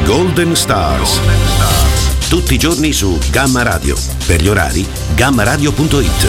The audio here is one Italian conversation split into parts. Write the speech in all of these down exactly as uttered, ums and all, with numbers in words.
Golden Stars. Tutti i giorni su Gamma Radio. Per gli orari, gamma radio punto it.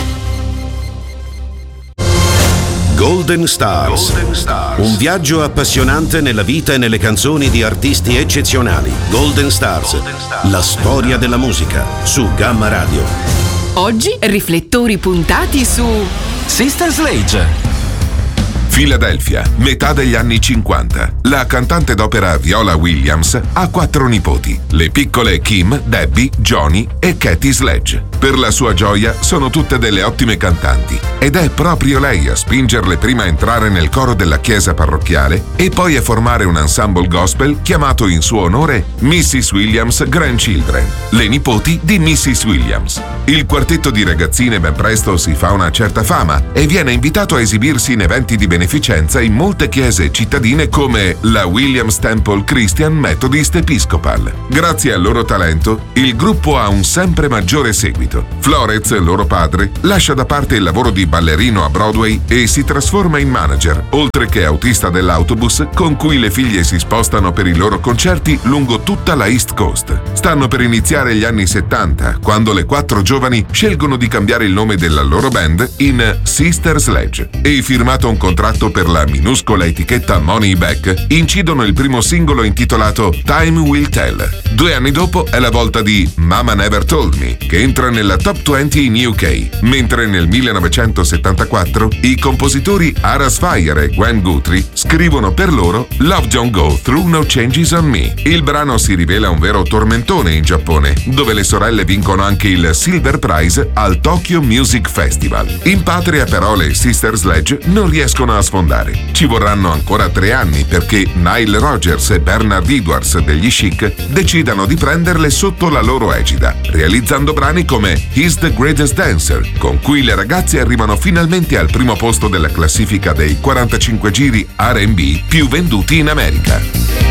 Golden Stars. Golden Stars. Un viaggio appassionante nella vita e nelle canzoni di artisti eccezionali. Golden Stars. Golden Stars. La storia della musica su Gamma Radio. Oggi riflettori puntati su Sister Sledge. Philadelphia, metà degli anni cinquanta. La cantante d'opera Viola Williams ha quattro nipoti, le piccole Kim, Debbie, Johnny e Katie Sledge. Per la sua gioia sono tutte delle ottime cantanti ed è proprio lei a spingerle prima a entrare nel coro della chiesa parrocchiale e poi a formare un ensemble gospel chiamato in suo onore missus Williams Grandchildren, le nipoti di missus Williams. Il quartetto di ragazzine ben presto si fa una certa fama e viene invitato a esibirsi in eventi di beneficenza in molte chiese cittadine come la Williams Temple Christian Methodist Episcopal. Grazie al loro talento, il gruppo ha un sempre maggiore seguito. Florez, loro padre, lascia da parte il lavoro di ballerino a Broadway e si trasforma in manager, oltre che autista dell'autobus con cui le figlie si spostano per i loro concerti lungo tutta la East Coast. Stanno per iniziare gli anni settanta, quando le quattro giovani scelgono di cambiare il nome della loro band in Sister Sledge e, firmato un contratto per la minuscola etichetta Money Back, incidono il primo singolo intitolato Time Will Tell. Due anni dopo è la volta di Mama Never Told Me, che entra nella top venti in U K, mentre nel millenovecentosettantaquattro i compositori Aras Fire e Gwen Guthrie scrivono per loro Love Don't Go Through No Changes on Me. Il brano si rivela un vero tormentone in Giappone, dove le sorelle vincono anche il Silver Prize al Tokyo Music Festival. In patria però le Sister Sledge non riescono a sfondare. Ci vorranno ancora tre anni perché Nile Rodgers e Bernard Edwards degli Chic decidano di prenderle sotto la loro egida, realizzando brani come He's the Greatest Dancer, con cui le ragazze arrivano finalmente al primo posto della classifica dei quarantacinque giri R and B più venduti in America.